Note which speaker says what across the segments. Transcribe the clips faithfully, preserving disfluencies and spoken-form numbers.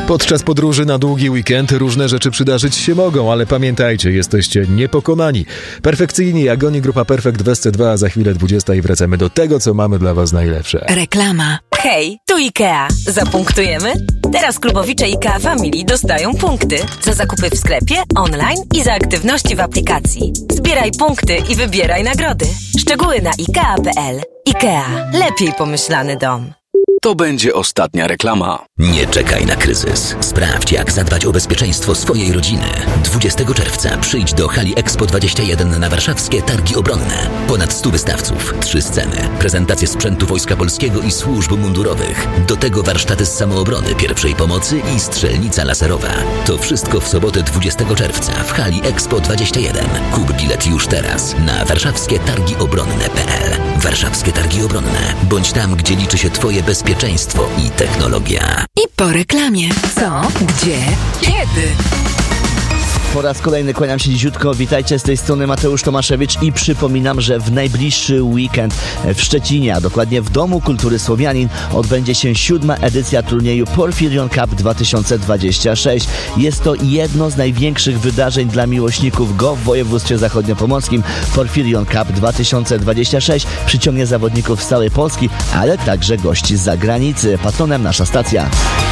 Speaker 1: Podczas podróży na długi weekend różne rzeczy przydarzyć się mogą, ale pamiętajcie, jesteście niepokonani. Perfekcyjni jak oni, grupa Perfekt w S C dwa, a za chwilę dwudziesta i wracamy do tego, co mamy dla was najlepsze.
Speaker 2: Reklama. Hej, tu IKEA. Zapunktujemy? Teraz klubowicze IKEA Family dostają punkty za zakupy w sklepie, online i za aktywności w aplikacji. Zbieraj punkty i wybieraj nagrody. Szczegóły na ikea kropka pe el. IKEA. Lepiej pomyślany dom.
Speaker 3: To będzie ostatnia reklama.
Speaker 4: Nie czekaj na kryzys. Sprawdź, jak zadbać o bezpieczeństwo swojej rodziny. dwudziestego czerwca przyjdź do hali Expo dwadzieścia jeden na warszawskie Targi Obronne. Ponad stu wystawców, trzy sceny, prezentacje sprzętu Wojska Polskiego i służb mundurowych. Do tego warsztaty z samoobrony, pierwszej pomocy i strzelnica laserowa. To wszystko w sobotę dwudziestego czerwca w hali Expo dwadzieścia jeden. Kup bilet już teraz na warszawskie targi obronne kropka pe el. Warszawskie Targi Obronne. Bądź tam, gdzie liczy się twoje bezpieczeństwo i technologia.
Speaker 2: I po reklamie. Co? Gdzie? Kiedy?
Speaker 5: Po raz kolejny kłaniam się dziziutko. Witajcie, z tej strony Mateusz Tomaszewicz i przypominam, że w najbliższy weekend w Szczecinie, a dokładnie w Domu Kultury Słowianin, odbędzie się siódma edycja turnieju Porfirion Cup dwa tysiące dwadzieścia sześć. Jest to jedno z największych wydarzeń dla miłośników go w województwie zachodniopomorskim. Porfirion Cup dwa tysiące dwadzieścia sześć przyciągnie zawodników z całej Polski, ale także gości z zagranicy. Patronem nasza stacja.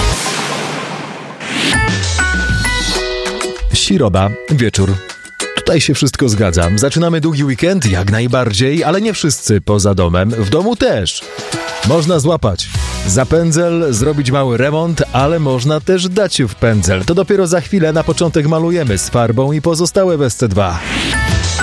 Speaker 1: Siroba, wieczór. Tutaj się wszystko zgadza. Zaczynamy długi weekend, jak najbardziej, ale nie wszyscy poza domem. W domu też. Można złapać za pędzel, zrobić mały remont, ale można też dać się w pędzel. To dopiero za chwilę, na początek malujemy z farbą i pozostałe w S C dwa.